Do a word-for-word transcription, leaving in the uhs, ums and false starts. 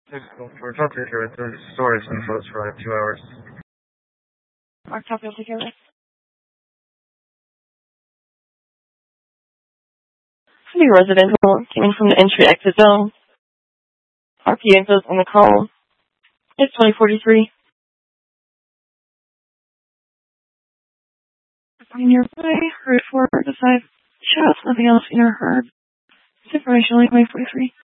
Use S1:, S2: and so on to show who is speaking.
S1: We're talking here at the storage info for like two hours.
S2: Mark, copy, I'll take care of it. City residential came in from the entry exit zone. R P info's on the call. It's twenty forty-three. On your way, Route four, decide shots, nothing else in or heard. It's information only twenty forty-three.